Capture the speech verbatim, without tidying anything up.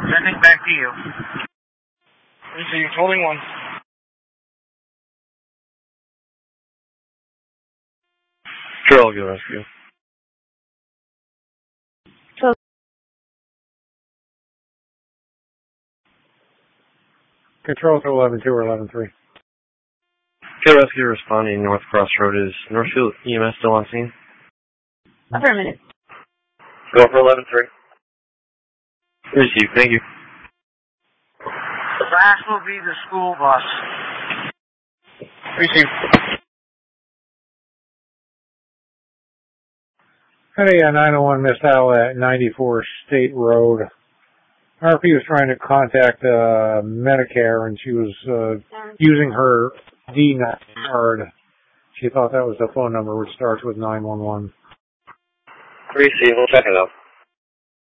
Sending back to you. Received, holding one. Trail, go rescue. So, Control to eleven two or eleven three. Trail rescue responding. North Crossroad is Northfield E M S still on scene? affirmative. Go for eleven three. Received, thank you. Last will be the school bus. Received. Hey, uh, nine oh one Miss Al at ninety-four State Road. R P was trying to contact uh, Medicare, and she was uh, using her D N A card. She thought that was the phone number, which starts with nine one one. Received, we'll check it out.